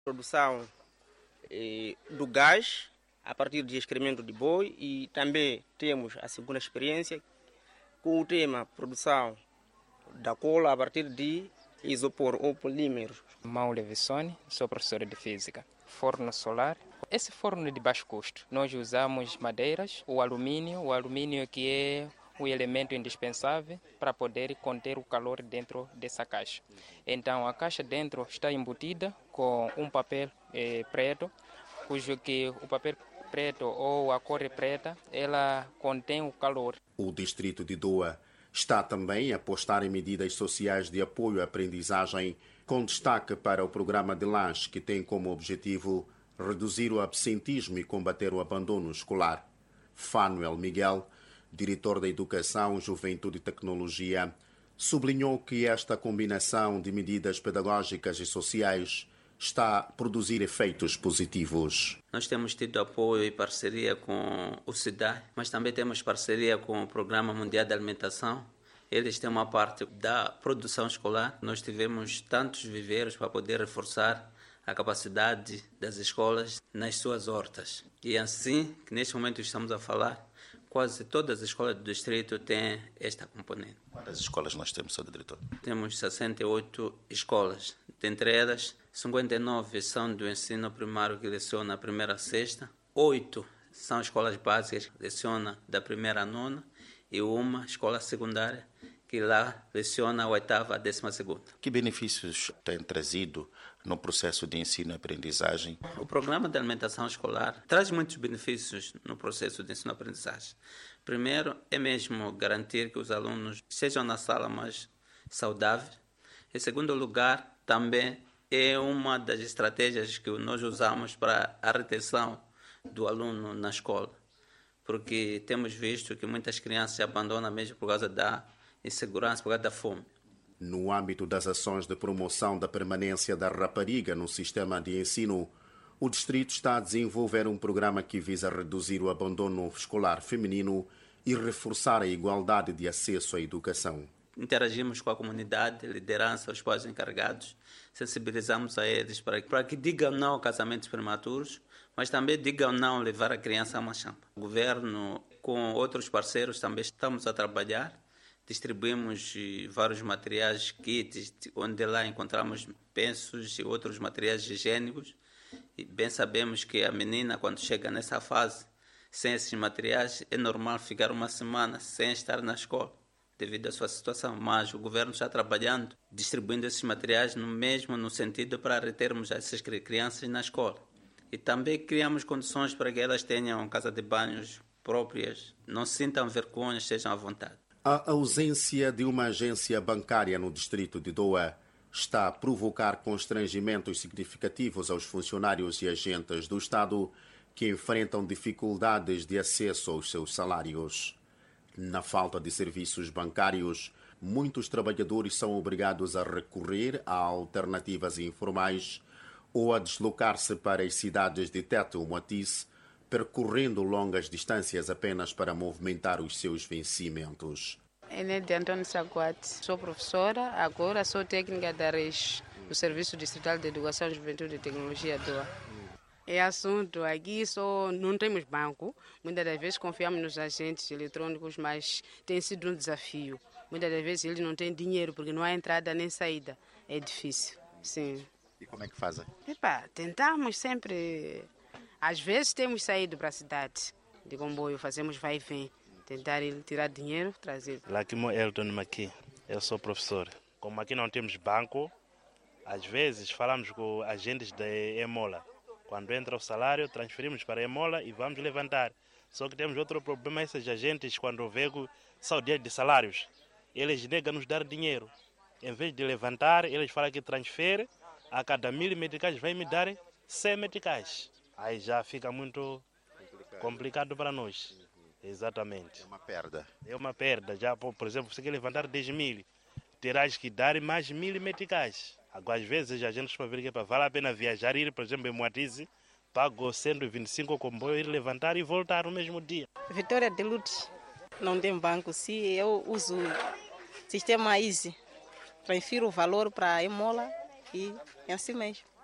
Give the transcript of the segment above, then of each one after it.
Produção do gás a partir de excremento de boi e também temos a segunda experiência com o tema produção da cola a partir de isopor ou polímeros. Maule Vissoni, sou professora de Física. Forno solar. Esse forno é de baixo custo. Nós usamos madeiras, o alumínio que é o elemento indispensável para poder conter o calor dentro dessa caixa. Então a caixa dentro está embutida com um papel preto, cujo que o papel preto ou a cor preta, ela contém o calor. O distrito de Doa está também a apostar em medidas sociais de apoio à aprendizagem, com destaque para o programa de lanche, que tem como objetivo reduzir o absentismo e combater o abandono escolar. Fanuel Miguel, diretor da Educação, Juventude e Tecnologia, sublinhou que esta combinação de medidas pedagógicas e sociais está a produzir efeitos positivos. Nós temos tido apoio e parceria com o SIDAI, mas também temos parceria com o Programa Mundial de Alimentação. Eles têm uma parte da produção escolar. Nós tivemos tantos viveiros para poder reforçar a capacidade das escolas nas suas hortas. E assim, que neste momento estamos a falar, quase todas as escolas do distrito têm esta componente. Quantas escolas nós temos, Sr. Diretor? Temos 68 escolas. Dentre elas, 59 são do ensino primário que leciona a primeira a sexta, 8 são escolas básicas que lecionam da primeira a nona e uma escola secundária que lá leciona a oitava a 12ª. Que benefícios tem trazido no processo de ensino e aprendizagem? O programa de alimentação escolar traz muitos benefícios no processo de ensino e aprendizagem. Primeiro, é mesmo garantir que os alunos estejam na sala mais saudáveis. Em segundo lugar, também é uma das estratégias que nós usamos para a retenção do aluno na escola, porque temos visto que muitas crianças se abandonam mesmo por causa da insegurança, por causa da fome. No âmbito das ações de promoção da permanência da rapariga no sistema de ensino, o distrito está a desenvolver um programa que visa reduzir o abandono escolar feminino e reforçar a igualdade de acesso à educação. Interagimos com a comunidade, liderança, os pais encarregados, sensibilizamos a eles para que digam não a casamentos prematuros, mas também digam não a levar a criança a uma champa. O governo, com outros parceiros, também estamos a trabalhar. Distribuímos vários materiais, kits, onde lá encontramos pensos e outros materiais higiênicos. E bem sabemos que a menina, quando chega nessa fase, sem esses materiais, é normal ficar uma semana sem estar na escola, devido à sua situação. Mas o governo está trabalhando, distribuindo esses materiais no sentido para retermos essas crianças na escola. E também criamos condições para que elas tenham casa de banhos próprias, não sintam vergonha, estejam à vontade. A ausência de uma agência bancária no distrito de Doa está a provocar constrangimentos significativos aos funcionários e agentes do Estado que enfrentam dificuldades de acesso aos seus salários. Na falta de serviços bancários, muitos trabalhadores são obrigados a recorrer a alternativas informais ou a deslocar-se para as cidades de Tete ou Moatize, percorrendo longas distâncias apenas para movimentar os seus vencimentos. Enédia Antônio Saguate, sou professora, agora sou técnica da RES, do Serviço Distrital de Educação, Juventude e Tecnologia DOA. É assunto aqui, só não temos banco, muitas das vezes confiamos nos agentes eletrônicos, mas tem sido um desafio. Muitas das vezes eles não têm dinheiro porque não há entrada nem saída, é difícil, sim. E como é que fazem? Tentamos sempre. Às vezes temos saído para a cidade de comboio, fazemos vai e vem, tentar tirar dinheiro, trazer. Lakimo Elton Maqui, eu sou professor. Como aqui não temos banco, às vezes falamos com agentes da Emola. Quando entra o salário, transferimos para a Emola e vamos levantar. Só que temos outro problema, esses agentes, quando vê que são dias de salários, eles negam nos dar dinheiro. Em vez de levantar, eles falam que transfere, a cada 1000 meticais vai me dar 100 meticais. Aí já fica muito complicado para nós. Exatamente. É uma perda. É uma perda. Já, por exemplo, você quer levantar 10.000, terás que dar mais 1000 meticais. Agora, às vezes, a gente para ver que vale a pena viajar, ir, por exemplo, em Moatize, pago 125 comboio, ir levantar e voltar no mesmo dia. Vitória de Lute. Não tem banco. Se eu uso o sistema Easy, transfiro o valor para a Emola e é assim mesmo.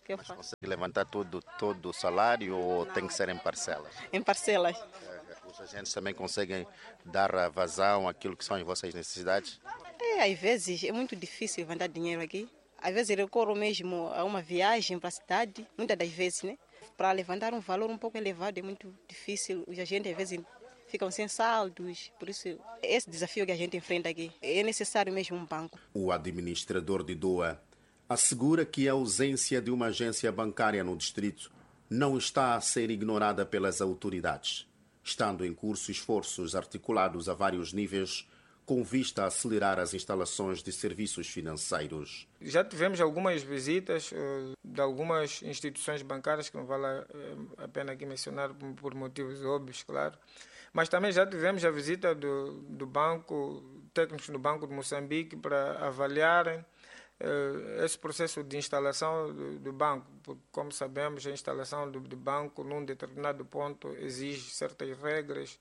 que eu Mas faço. consegue levantar todo o salário ou tem que ser em parcelas? Em parcelas. Os agentes também conseguem dar a vazão àquilo que são as vossas necessidades? Às vezes é muito difícil levantar dinheiro aqui. Às vezes eu recorro mesmo a uma viagem para a cidade, muitas das vezes, né? Para levantar um valor um pouco elevado é muito difícil. Os agentes às vezes ficam sem saldos, por isso esse desafio que a gente enfrenta aqui. É necessário mesmo um banco. O administrador de Doa assegura que a ausência de uma agência bancária no distrito não está a ser ignorada pelas autoridades, estando em curso esforços articulados a vários níveis com vista a acelerar as instalações de serviços financeiros. Já tivemos algumas visitas de algumas instituições bancárias, que não vale a pena aqui mencionar por motivos óbvios, claro. Mas também já tivemos a visita do banco, técnicos do Banco de Moçambique, para avaliarem esse processo de instalação do banco. Porque, como sabemos, a instalação do banco num determinado ponto exige certas regras.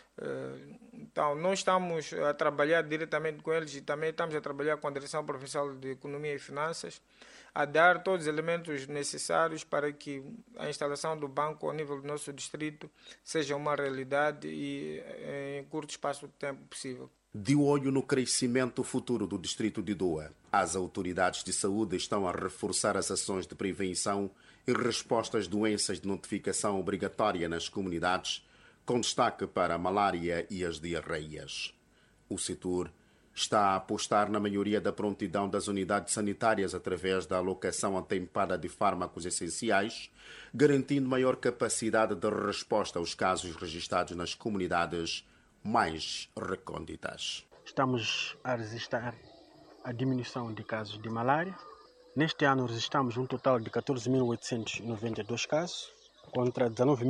Então, nós estamos a trabalhar diretamente com eles e também estamos a trabalhar com a Direção Provincial de Economia e Finanças a dar todos os elementos necessários para que a instalação do banco ao nível do nosso distrito seja uma realidade e em curto espaço de tempo possível. De olho no crescimento futuro do distrito de Doa, as autoridades de saúde estão a reforçar as ações de prevenção e resposta às doenças de notificação obrigatória nas comunidades, com destaque para a malária e as diarreias. O setor está a apostar na melhoria da prontidão das unidades sanitárias através da alocação atempada de fármacos essenciais, garantindo maior capacidade de resposta aos casos registrados nas comunidades mais recônditas. Estamos a registrar a diminuição de casos de malária. Neste ano registramos um total de 14.892 casos, contra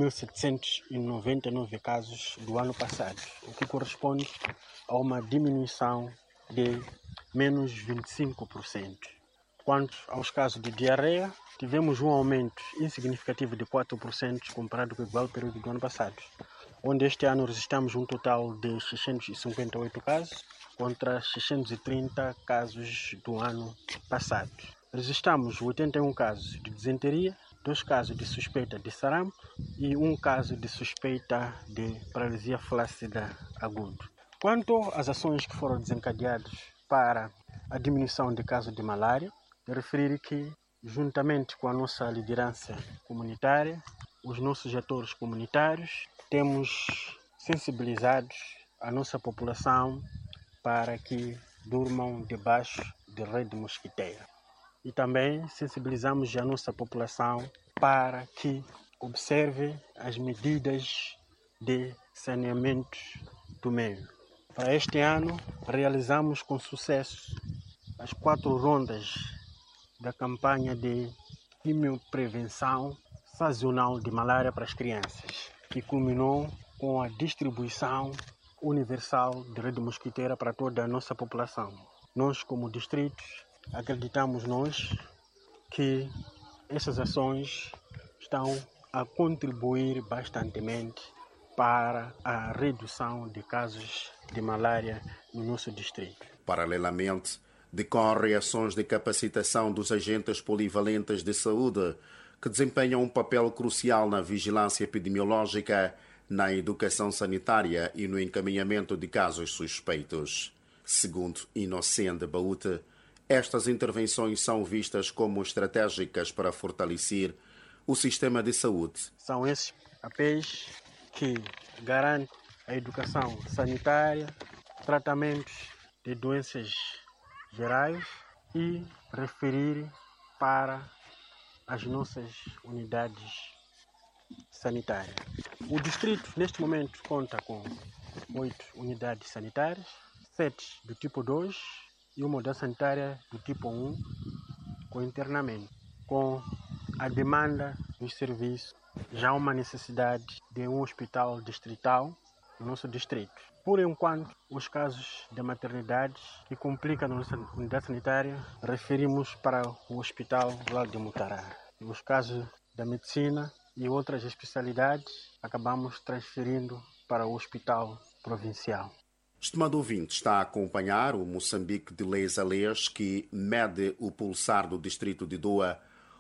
19.799 casos do ano passado, o que corresponde a uma diminuição de menos 25%. Quanto aos casos de diarreia, tivemos um aumento insignificativo de 4% comparado com o igual período do ano passado, onde este ano registramos um total de 658 casos contra 630 casos do ano passado. Registramos 81 casos de disenteria, 2 casos de suspeita de sarampo e 1 caso de suspeita de paralisia flácida aguda. Quanto às ações que foram desencadeadas para a diminuição de casos de malária, referir que, juntamente com a nossa liderança comunitária, os nossos atores comunitários, temos sensibilizado a nossa população para que durmam debaixo de rede mosquiteira. E também sensibilizamos a nossa população para que observe as medidas de saneamento do meio. Para este ano, realizamos com sucesso as 4 rondas da campanha de quimioprevenção sazonal de malária para as crianças, que culminou com a distribuição universal de rede mosquiteira para toda a nossa população. Nós, como distritos, acreditamos que essas ações estão a contribuir bastantemente para a redução de casos de malária no nosso distrito. Paralelamente, decorrem ações de capacitação dos agentes polivalentes de saúde, que desempenham um papel crucial na vigilância epidemiológica, na educação sanitária e no encaminhamento de casos suspeitos. Segundo Inocente Baúte, estas intervenções são vistas como estratégicas para fortalecer o sistema de saúde. São esses papéis que garantem a educação sanitária, tratamentos de doenças gerais e referir para as nossas unidades sanitárias. O distrito, neste momento, conta com 8 unidades sanitárias, 7 do tipo 2 e uma unidade sanitária do tipo 1 com internamento. Com a demanda dos serviços, já há uma necessidade de um hospital distrital no nosso distrito. Por enquanto, os casos de maternidade que complicam na nossa unidade sanitária, referimos para o Hospital Rural de Mutará. Os casos da medicina e outras especialidades, acabamos transferindo para o Hospital Provincial. Estimado ouvinte, está a acompanhar o Moçambique de Leis a Leis, que mede o pulsar do distrito de Doa,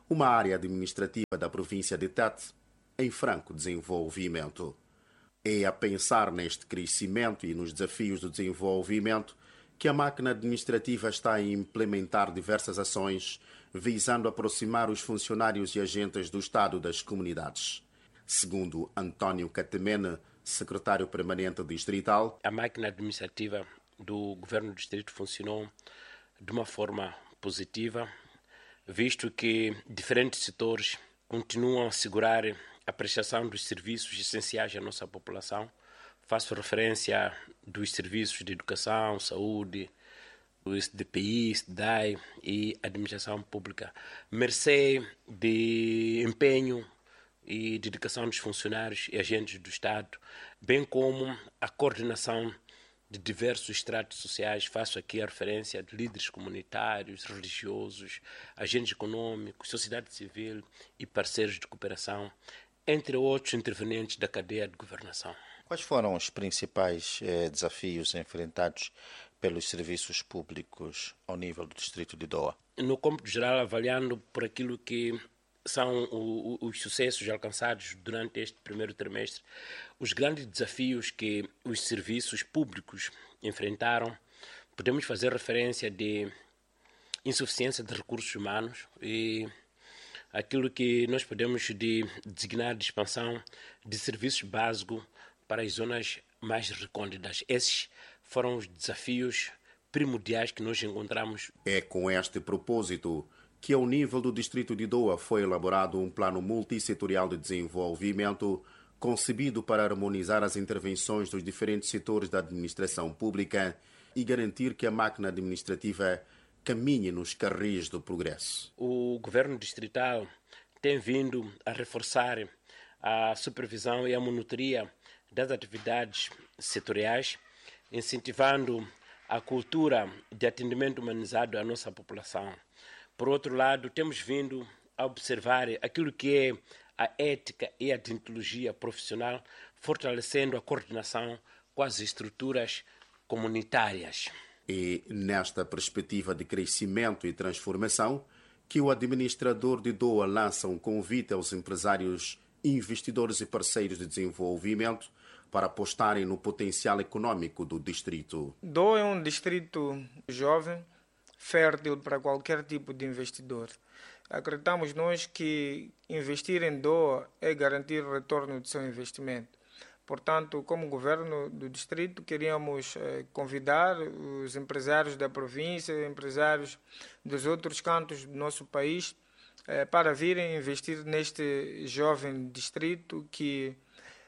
uma área administrativa da província de Tete em franco desenvolvimento. É a pensar neste crescimento e nos desafios do desenvolvimento que a máquina administrativa está a implementar diversas ações visando aproximar os funcionários e agentes do Estado das comunidades. Segundo António Catemene, secretário permanente distrital, a máquina administrativa do governo do distrito funcionou de uma forma positiva, visto que diferentes setores continuam a assegurar a prestação dos serviços essenciais à nossa população. Faço referência dos serviços de educação, saúde, os DPI, SDAI e administração pública, mercê de empenho e dedicação dos funcionários e agentes do Estado, bem como a coordenação de diversos estratos sociais. Faço aqui a referência de líderes comunitários, religiosos, agentes econômicos, sociedade civil e parceiros de cooperação, entre outros intervenientes da cadeia de governação. Quais foram os principais desafios enfrentados pelos serviços públicos ao nível do distrito de Doa? No cômputo geral, avaliando por aquilo que são os sucessos alcançados durante este primeiro trimestre, os grandes desafios que os serviços públicos enfrentaram, podemos fazer referência de insuficiência de recursos humanos e aquilo que nós podemos designar de expansão de serviços básicos para as zonas mais recônditas. Esses foram os desafios primordiais que nós encontramos. É com este propósito que ao nível do distrito de Doa foi elaborado um plano multissetorial de desenvolvimento concebido para harmonizar as intervenções dos diferentes setores da administração pública e garantir que a máquina administrativa caminhe nos carris do progresso. O governo distrital tem vindo a reforçar a supervisão e a monitoria das atividades setoriais, incentivando a cultura de atendimento humanizado à nossa população. Por outro lado, temos vindo a observar aquilo que é a ética e a deontologia profissional, fortalecendo a coordenação com as estruturas comunitárias. E nesta perspectiva de crescimento e transformação, que o administrador de Doa lança um convite aos empresários, investidores e parceiros de desenvolvimento para apostarem no potencial econômico do distrito. Doa é um distrito jovem, fértil para qualquer tipo de investidor. Acreditamos nós que investir em Doa é garantir o retorno do seu investimento. Portanto, como governo do distrito, queríamos convidar os empresários da província, empresários dos outros cantos do nosso país, para virem investir neste jovem distrito que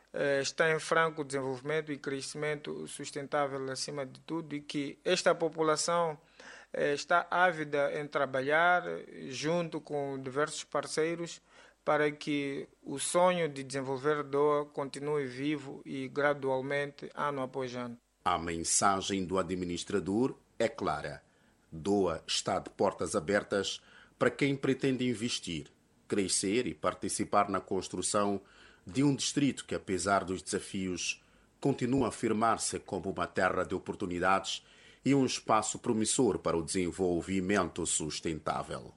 está em franco desenvolvimento e crescimento sustentável acima de tudo, e que esta população está ávida em trabalhar junto com diversos parceiros para que o sonho de desenvolver Doa continue vivo e gradualmente, ano após ano. A mensagem do administrador é clara. Doa está de portas abertas para quem pretende investir, crescer e participar na construção de um distrito que, apesar dos desafios, continua a afirmar-se como uma terra de oportunidades e um espaço promissor para o desenvolvimento sustentável.